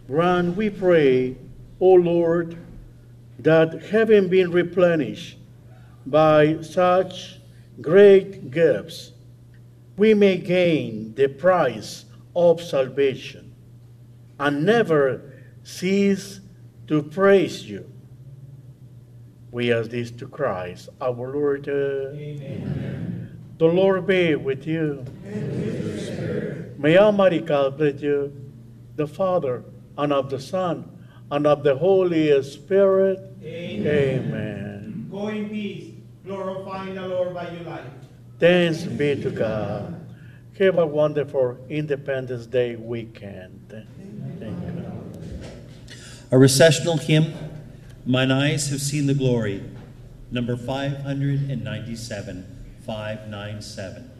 Grant, we pray, O Lord, that having been replenished by such great gifts, we may gain the prize of salvation and never cease to praise you. We ask this to Christ, our Lord. Amen. The Lord be with you. And with your spirit. May Almighty God bless you, the Father, and of the Son, and of the Holy Spirit. Amen. Amen. Go in peace, glorifying the Lord by your life. Thanks be to God. Have a wonderful Independence Day weekend. Thank you. A recessional hymn, Mine Eyes Have Seen the Glory, number 597, 597.